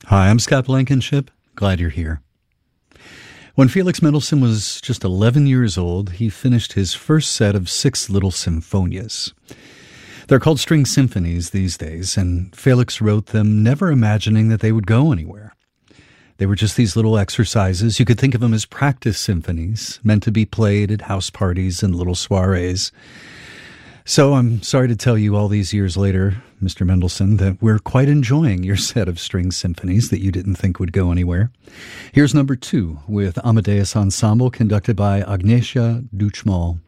Hi, I'm Scott Blankenship. Glad you're here. When Felix Mendelssohn was just 11 years old, he finished his first set of 6 little sinfonias. They're called string symphonies these days, and Felix wrote them never imagining that they would go anywhere. They were just these little exercises. You could think of them as practice symphonies, meant to be played at house parties and little soirees. So I'm sorry to tell you all these years later, Mr. Mendelssohn, that we're quite enjoying your set of string symphonies that you didn't think would go anywhere. Here's number 2 with Amadeus Ensemble, conducted by Agnieszka Duchmal.